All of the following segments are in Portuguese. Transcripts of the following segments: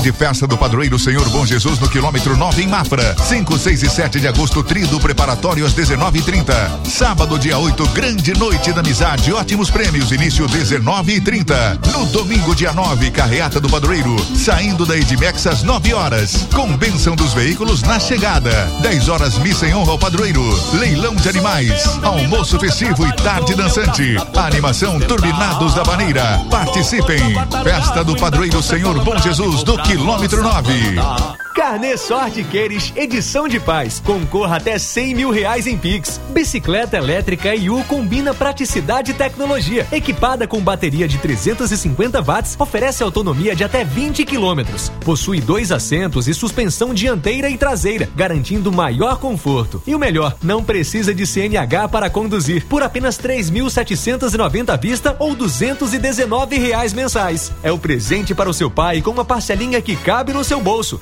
Grande festa do Padroeiro Senhor Bom Jesus no quilômetro 9 em Mafra. 5, 6 e 7 de agosto, trido preparatório às 19h30. Sábado, dia 8, grande noite da amizade, ótimos prêmios, início 19h30. No domingo, dia 9, carreata do Padroeiro, saindo da Edmex às 9 horas, com bênção dos veículos na chegada. 10 horas, missa em honra ao Padroeiro, leilão de animais, almoço festivo e tarde dançante. A animação Turbinados da Baneira. Participem. Festa do Padroeiro Senhor Bom Jesus do quilômetro 9. Carnê Sorte Queires, edição de paz. Concorra até R$100 mil em Pix. Bicicleta elétrica IU combina praticidade e tecnologia. Equipada com bateria de 350 watts, oferece autonomia de até 20 quilômetros. Possui 2 assentos e suspensão dianteira e traseira, garantindo maior conforto. E o melhor, não precisa de CNH para conduzir. Por apenas R$3.790 à vista ou R$219 mensais. É o presente para o seu pai com uma parcelinha que cabe no seu bolso.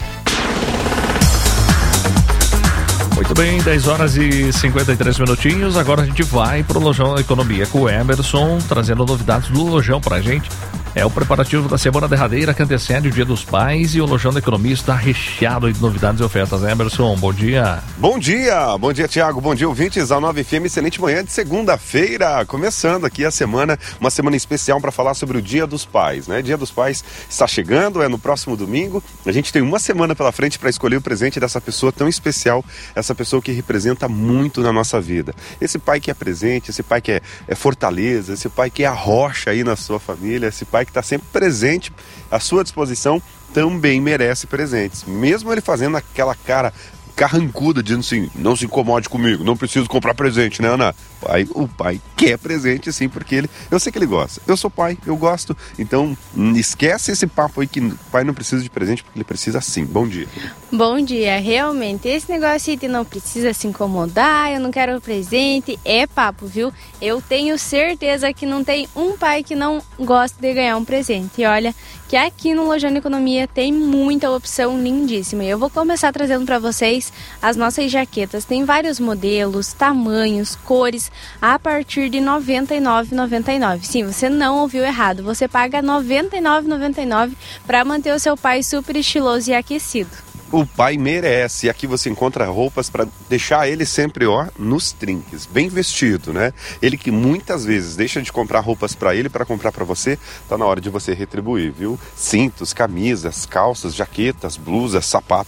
Muito bem, 10 horas e 53 minutinhos. Agora a gente vai pro Lojão Economia com o Emerson, trazendo novidades do Lojão pra gente. É o preparativo da semana derradeira que antecede o Dia dos Pais, e o Lojão da Economia está recheado de novidades e ofertas. Emerson, bom dia. Bom dia, Thiago, bom dia, ouvintes da 9FM, excelente manhã de segunda-feira, começando aqui a semana, uma semana especial para falar sobre o Dia dos Pais, né? Dia dos Pais está chegando, é no próximo domingo, a gente tem uma semana pela frente para escolher o presente dessa pessoa tão especial, essa pessoa que representa muito na nossa vida. Esse pai que é presente, esse pai que é fortaleza, esse pai que é a rocha aí na sua família, esse pai que está sempre presente à sua disposição, também merece presentes. Mesmo ele fazendo aquela cara carrancuda, dizendo assim, não se incomode comigo, não preciso comprar presente, né, Ana? O pai quer presente, sim, porque eu sei que ele gosta. Eu sou pai, eu gosto. Então, esquece esse papo aí que o pai não precisa de presente, porque ele precisa sim. Bom dia. Bom dia. Realmente, esse negócio de não precisa se incomodar, eu não quero presente, é papo, viu? Eu tenho certeza que não tem um pai que não gosta de ganhar um presente. E olha, que aqui no Lojão Economia tem muita opção lindíssima. E eu vou começar trazendo para vocês as nossas jaquetas. Tem vários modelos, tamanhos, cores, a partir de R$ 99,99. Sim, você não ouviu errado. Você paga R$ 99,99 para manter o seu pai super estiloso e aquecido. O pai merece. E aqui você encontra roupas para deixar ele sempre, nos trinques, bem vestido, né? Ele que muitas vezes deixa de comprar roupas para ele para comprar para você, tá na hora de você retribuir, viu? Cintos, camisas, calças, jaquetas, blusas, sapatos.